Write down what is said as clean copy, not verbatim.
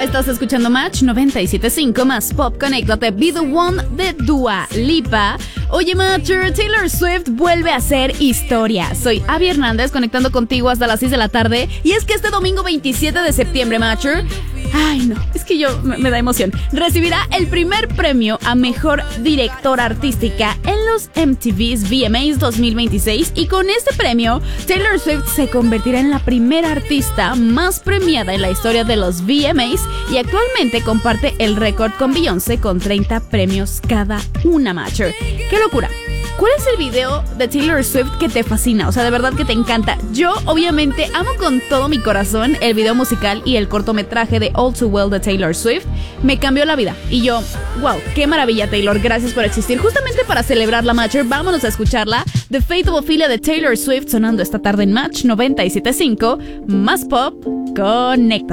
Estás escuchando Match 97.5 más Pop. Conéctate, Be The One de Dua Lipa. Oye, Matcher, Taylor Swift vuelve a hacer historia. Soy Abby Hernández, conectando contigo hasta las 6 de la tarde. Y es que este domingo 27 de septiembre, Matcher, ay no, es que me da emoción, recibirá el primer premio a Mejor Directora Artística en los MTV's VMAs 2026. Y con este premio, Taylor Swift se convertirá en la primera artista más premiada en la historia de los VMAs y actualmente comparte el récord con Beyoncé con 30 premios cada una, Matcher. ¡Qué locura! ¿Cuál es el video de Taylor Swift que te fascina? O sea, de verdad que te encanta. Yo, obviamente, amo con todo mi corazón el video musical y el cortometraje de All Too Well de Taylor Swift. Me cambió la vida. Y yo, wow, qué maravilla, Taylor. Gracias por existir. Justamente para celebrar la Matcher, vámonos a escucharla. The Fate of Ophelia de Taylor Swift sonando esta tarde en Match 97.5. Más Pop, conecta.